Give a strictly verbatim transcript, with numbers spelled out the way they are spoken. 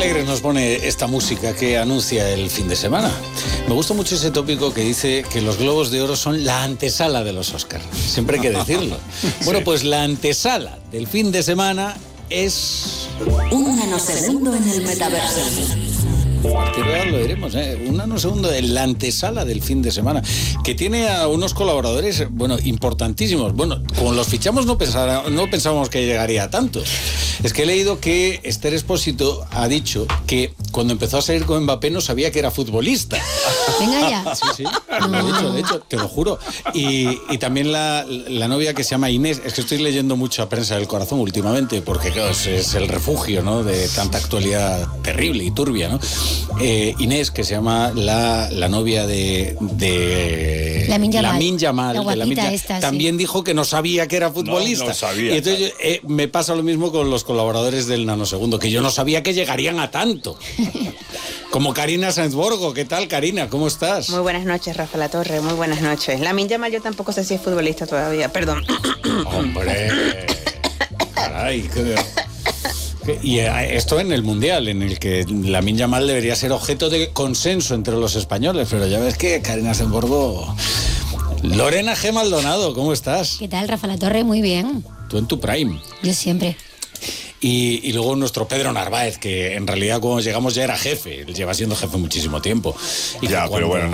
alegres nos pone esta música que anuncia el fin de semana. Me gusta mucho ese tópico que dice que los Globos de Oro son la antesala de los Oscars. Siempre hay que decirlo. Bueno, Sí. pues la antesala del fin de semana es... Un nanosegundo en el metaverso. A partir de ahora lo diremos, ¿eh? Un nanosegundo en la antesala del fin de semana, que tiene a unos colaboradores, bueno, importantísimos. Bueno, como los fichamos no, pensara, no pensábamos que llegaría a tanto. Es que he leído que Esther Expósito ha dicho que cuando empezó a salir con Mbappé no sabía que era futbolista. Venga ya. Sí, sí, lo he dicho, de hecho, te lo juro. Y, y también la, la novia que se llama Inés, es que estoy leyendo mucha prensa del corazón últimamente, porque claro, es, es el refugio, ¿no?, de tanta actualidad terrible y turbia, ¿no? Eh, Inés, que se llama la, la novia de, de Lamin Yamal. Lamin Yamal, La de Lamin guapita Yamal, esta, sí. también dijo que no sabía que era futbolista. No, no sabía, y entonces eh, me pasa lo mismo con los colaboradores del nanosegundo, que yo no sabía que llegarían a tanto. Como Karina Sainz-Borgo. ¿Qué tal, Karina? ¿Cómo estás? Muy buenas noches, Rafa La Torre, muy buenas noches. Lamin Yamal yo tampoco sé si es futbolista todavía, perdón. Hombre, caray, qué... Y esto en el Mundial, en el que Lamin Yamal debería ser objeto de consenso entre los españoles, pero ya ves que Karina Sainz-Borgo... Lorena G. Maldonado, ¿cómo estás? ¿Qué tal, Rafa La Torre? Muy bien. Tú en tu prime. Yo siempre. Y, y luego nuestro Pedro Narváez, que en realidad cuando llegamos ya era jefe, él lleva siendo jefe muchísimo tiempo. Y Ya, que pero bueno,